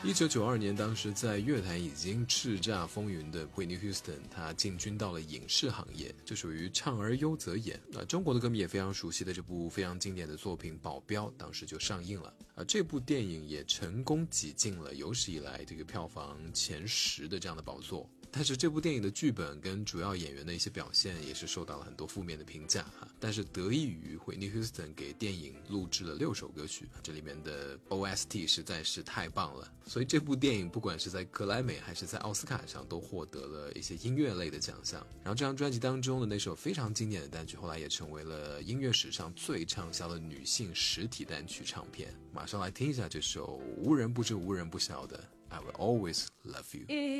1992年，当时在乐坛已经叱咤风云的惠妮休斯顿，她进军到了影视行业，这属于唱而优则演。中国的歌迷也非常熟悉的这部非常经典的作品《保镖》，当时就上映了。这部电影也成功挤进了有史以来这个票房前10的这样的宝座。但是这部电影的剧本跟主要演员的一些表现也是受到了很多负面的评价但是得益于惠妮休斯顿给电影录制了6首歌曲，这里面的 OST 实在是太棒了，所以这部电影不管是在格莱美还是在奥斯卡上都获得了一些音乐类的奖项。然后这张专辑当中的那首非常经典的单曲后来也成为了音乐史上最畅销的女性实体单曲唱片。马上来听一下这首无人不知无人不晓的 I Will Always Love You。